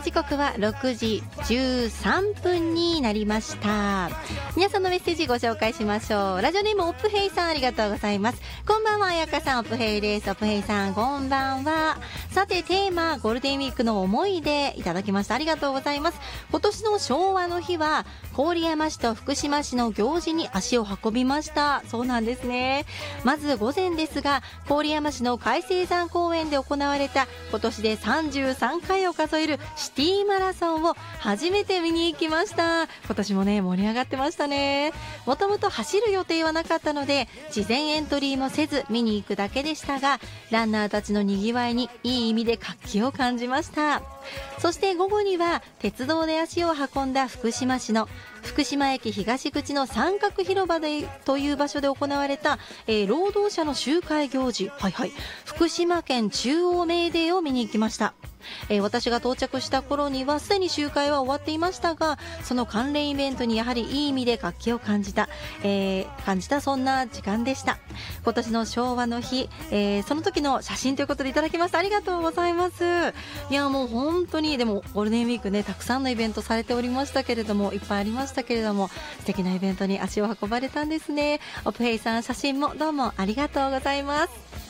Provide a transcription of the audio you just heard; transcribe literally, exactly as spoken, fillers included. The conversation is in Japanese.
時刻はろくじじゅうさんぷんになりました。皆さんのメッセージご紹介しましょう。ラジオネームオップヘイさん、ありがとうございます。こんばんは、あやかさん、オップヘイです。オップヘイさん、こんばんは。さて、テーマゴールデンウィークの思い出いただきました。ありがとうございます。今年の昭和の日は郡山市と福島市の行事に足を運びました。そうなんですね。まず午前ですが、郡山市の海星山公園で行われた今年でさんじゅうさんかいを数えるシティマラソンを初めて見に行きました。今年もね、盛り上がってましたね。もともと走る予定はなかったので事前エントリーもせず見に行くだけでしたが、ランナーたちのにぎわいにいい意味で活気を感じました。そして午後には鉄道で足を運んだ福島市の福島駅東口の三角広場でという場所で行われた、えー、労働者の集会行事、はいはい、福島県中央メーデーを見に行きました。えー、私が到着した頃にはすでに集会は終わっていましたが、その関連イベントにやはりいい意味で活気を感じた、えー、感じたそんな時間でした。今年の昭和の日、えー、その時の写真ということでいただきました。ありがとうございます。いやもう本当に、でもゴールデンウィークね、たくさんのイベントされておりましたけれども、いっぱいありましたけれども、素敵なイベントに足を運ばれたんですね。オプヘイさん、写真もどうもありがとうございます。